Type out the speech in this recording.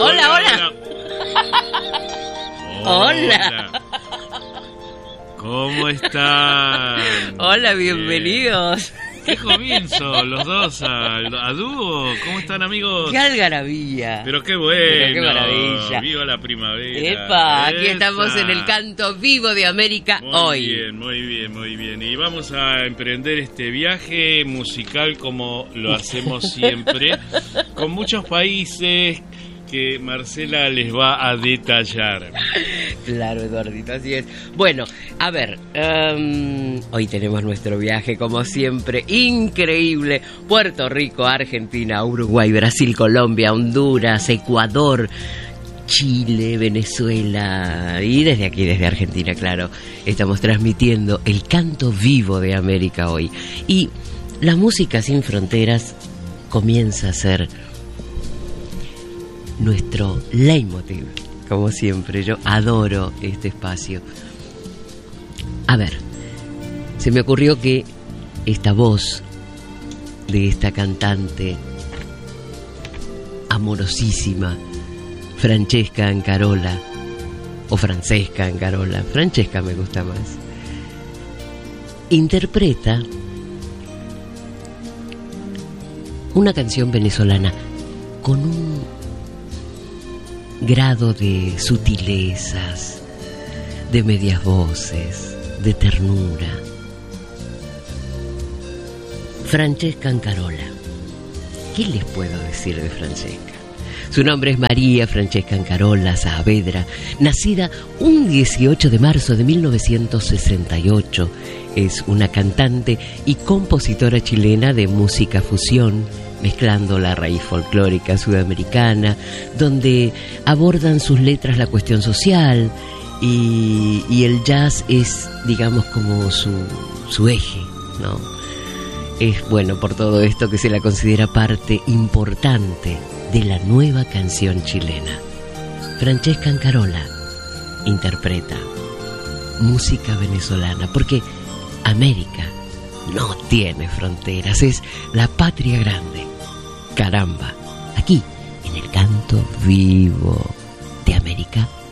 Hola. Hola. ¿Cómo están? Hola, bienvenidos. ¿Qué comienzo? Los dos a dúo. ¿Cómo están, amigos? ¡Qué algarabía! Pero qué bueno. Pero qué maravilla. Viva la primavera. ¡Epa! Aquí estamos en el canto vivo de América hoy. Muy bien. Y vamos a emprender este viaje musical como lo hacemos siempre, con muchos países que Marcela les va a detallar. Claro, Eduardito, así es. Bueno, a ver, hoy tenemos nuestro viaje, como siempre, increíble. Puerto Rico, Argentina, Uruguay, Brasil, Colombia, Honduras, Ecuador, Chile, Venezuela y desde aquí, desde Argentina, claro, estamos transmitiendo el canto vivo de América hoy. Y la música sin fronteras comienza a ser nuestro leitmotiv, como siempre. Yo adoro este espacio. A ver, se me ocurrió que esta voz de esta cantante amorosísima, Francesca Ancarola, o Francesca Ancarola, Francesca me gusta más, interpreta una canción venezolana con un grado de sutilezas, de medias voces, de ternura. Francesca Ancarola. ¿Qué les puedo decir de Francesca? Su nombre es María Francesca Ancarola Saavedra, nacida un 18 de marzo de 1968. Es una cantante y compositora chilena de música fusión, mezclando la raíz folclórica sudamericana, donde abordan sus letras la cuestión social y el jazz es, digamos, como su eje, ¿no? Es bueno por todo esto que se la considera parte importante de la nueva canción chilena. Francesca Ancarola interpreta música venezolana, porque América no tiene fronteras, es la patria grande. Caramba, aquí en el canto vivo de América.